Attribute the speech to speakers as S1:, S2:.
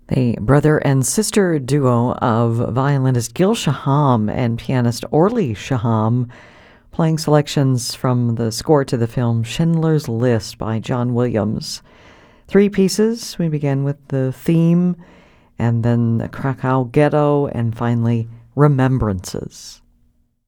S1: The brother and sister duo of violinist Gil Shaham and pianist Orly Shaham playing selections from the score to the film Schindler's List by John Williams. Three pieces. We begin with the theme, and then the Krakow Ghetto, and finally Remembrances.